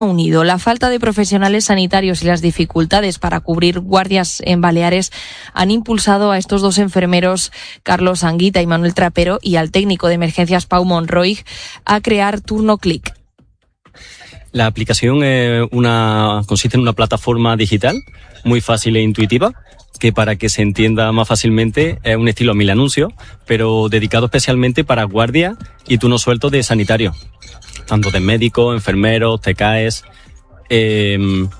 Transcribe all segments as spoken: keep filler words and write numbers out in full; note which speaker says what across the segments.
Speaker 1: Unido. La falta de profesionales sanitarios y las dificultades para cubrir guardias en Baleares han impulsado a estos dos enfermeros, Carlos Anguita y Manuel Trapero, y al técnico de emergencias Pau Monroy, a crear Turno Clic.
Speaker 2: La aplicación es una, consiste en una plataforma digital muy fácil e intuitiva, que para que se entienda más fácilmente es un estilo mil anuncios, pero dedicado especialmente para guardias y turnos sueltos de sanitarios, tanto de médicos, enfermeros, T K Es. Eh,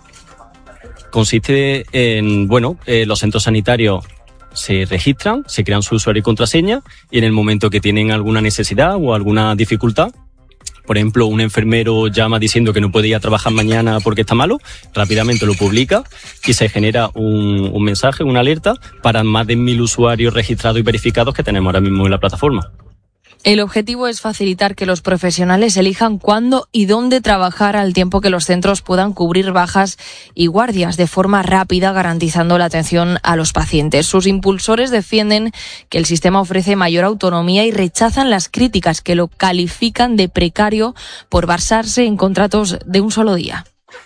Speaker 2: consiste en, bueno, eh, los centros sanitarios se registran, se crean su usuario y contraseña, y en el momento que tienen alguna necesidad o alguna dificultad, por ejemplo, un enfermero llama diciendo que no puede ir a trabajar mañana porque está malo, rápidamente lo publica y se genera un, un mensaje, una alerta para más de mil usuarios registrados y verificados que tenemos ahora mismo en la plataforma.
Speaker 1: El objetivo es facilitar que los profesionales elijan cuándo y dónde trabajar al tiempo que los centros puedan cubrir bajas y guardias de forma rápida, garantizando la atención a los pacientes. Sus impulsores defienden que el sistema ofrece mayor autonomía y rechazan las críticas que lo califican de precario por basarse en contratos de un solo día.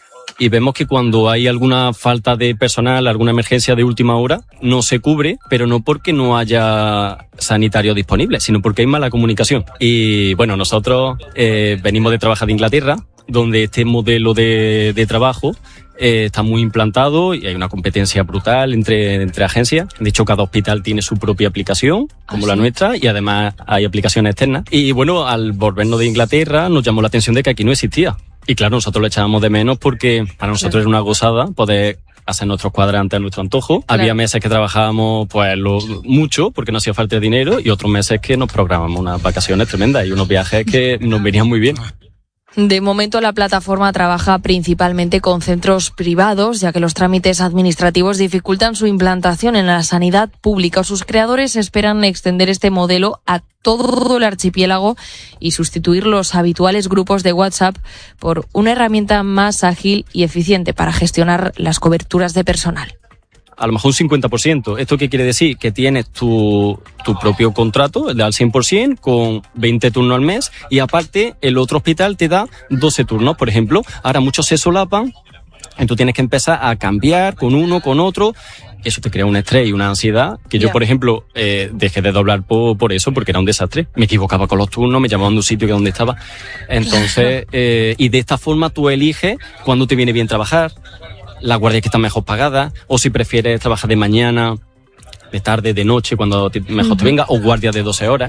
Speaker 2: Y vemos que cuando hay alguna falta de personal, alguna emergencia de última hora, no se cubre, pero no porque no haya sanitario disponible, sino porque hay mala comunicación. Y bueno, nosotros eh, venimos de trabajar de Inglaterra, donde este modelo de, de trabajo eh, está muy implantado y hay una competencia brutal entre, entre agencias. De hecho, cada hospital tiene su propia aplicación, como ¿Ah, sí? la nuestra, y además hay aplicaciones externas. Y bueno, al volvernos de Inglaterra, nos llamó la atención de que aquí no existía. Y claro, nosotros lo echábamos de menos porque para nosotros claro. era una gozada poder hacer nuestros cuadrantes a nuestro antojo. Claro. Había meses que trabajábamos pues lo, mucho porque nos hacía falta de dinero y otros meses que nos programamos unas vacaciones tremendas y unos viajes que nos venían muy bien.
Speaker 1: De momento, la plataforma trabaja principalmente con centros privados, ya que los trámites administrativos dificultan su implantación en la sanidad pública. Sus creadores esperan extender este modelo a todo el archipiélago y sustituir los habituales grupos de WhatsApp por una herramienta más ágil y eficiente para gestionar las coberturas de personal.
Speaker 2: A lo mejor un cincuenta por ciento. ¿Esto qué quiere decir? Que tienes tu, tu propio contrato, el de al cien por ciento, con veinte turnos al mes, y aparte el otro hospital te da doce turnos, por ejemplo. Ahora muchos se solapan, y tú tienes que empezar a cambiar con uno, con otro. Eso te crea un estrés y una ansiedad que yo, yeah. por ejemplo, eh, dejé de doblar por, por eso, porque era un desastre. Me equivocaba con los turnos, me llamaban de un sitio que donde estaba. Entonces, eh, y de esta forma tú eliges cuándo te viene bien trabajar, la guardia que está mejor pagada, o si prefieres trabajar de mañana, de tarde, de noche, cuando te, mejor uh-huh. te venga, o guardia de doce horas.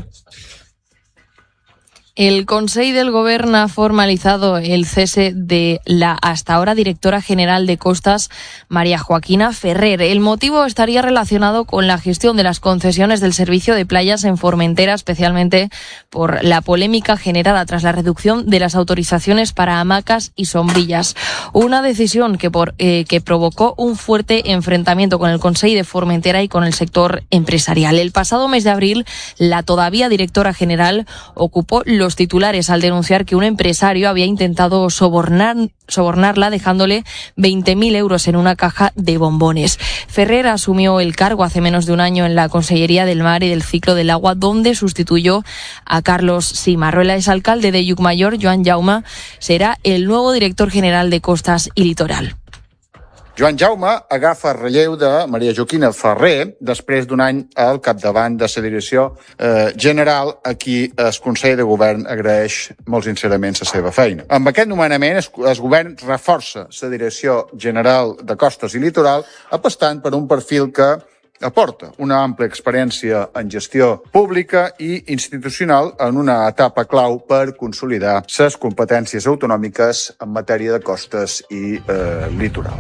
Speaker 1: El Consell del Govern ha formalizado el cese de la hasta ahora directora general de Costas, María Joaquina Ferrer. El motivo estaría relacionado con la gestión de las concesiones del servicio de playas en Formentera, especialmente por la polémica generada tras la reducción de las autorizaciones para hamacas y sombrillas. Una decisión que, por, eh, que provocó un fuerte enfrentamiento con el Consell de Formentera y con el sector empresarial. El pasado mes de abril, la todavía directora general ocupó los Los titulares al denunciar que un empresario había intentado sobornar, sobornarla dejándole veinte mil euros en una caja de bombones. Ferrer asumió el cargo hace menos de un año en la Consellería del Mar y del Ciclo del Agua, donde sustituyó a Carlos Simarro. El exalcalde de Llucmajor, Joan Jaume, será el nuevo director general de Costas y Litoral.
Speaker 3: Joan Jaume agafa el relleu de Maria Joaquina Ferrer després d'un any al capdavant de la direcció eh, general, a qui el Consell de Govern agraeix molt sincerament la seva feina. Amb aquest nomenament, el, el Govern reforça la direcció general de Costes i Litoral, apostant per un perfil que aporta una àmplia experiència en gestió pública i institucional en una etapa clau per consolidar les competències autonòmiques en matèria de costes i eh, litoral.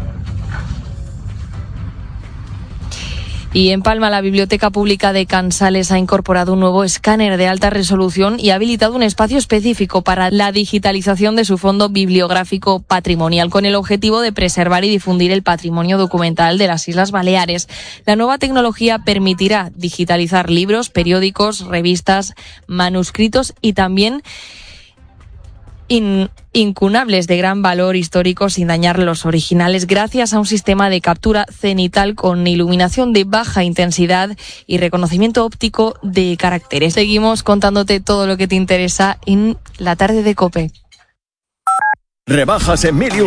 Speaker 1: Y en Palma, la Biblioteca Pública de Cansales ha incorporado un nuevo escáner de alta resolución y ha habilitado un espacio específico para la digitalización de su fondo bibliográfico patrimonial, con el objetivo de preservar y difundir el patrimonio documental de las Islas Baleares. La nueva tecnología permitirá digitalizar libros, periódicos, revistas, manuscritos y también In, incunables de gran valor histórico sin dañar los originales, gracias a un sistema de captura cenital con iluminación de baja intensidad y reconocimiento óptico de caracteres. Seguimos contándote todo lo que te interesa en la tarde de COPE.
Speaker 4: Rebajas en Mil y